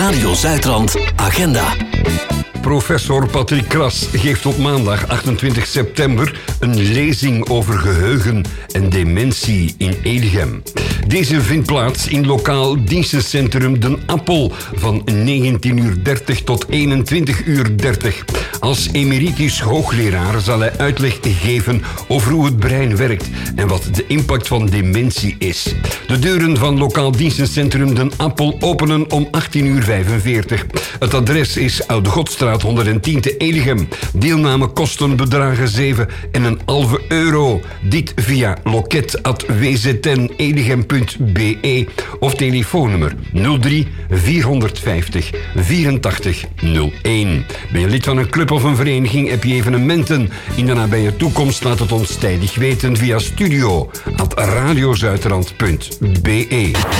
Radio Zuidrand Agenda. Professor Patrick Kras geeft op maandag 28 september een lezing over geheugen en dementie in Edegem. Deze vindt plaats in lokaal dienstencentrum Den Appel van 19:30 tot 21:30. Als emeritus hoogleraar zal hij uitleg geven over hoe het brein werkt en wat de impact van dementie is. De deuren van lokaal dienstencentrum Den Appel openen om 18:45. Het adres is Oude Godstraat 110 te Edegem. Deelnamekosten bedragen €7,5. Dit via loket@wzn-edegem.be of telefoonnummer 03 450 84 01. Ben je lid van een club of een vereniging? Heb je evenementen in de nabije toekomst? Laat het ons tijdig weten via studio@radiozuidrand.be.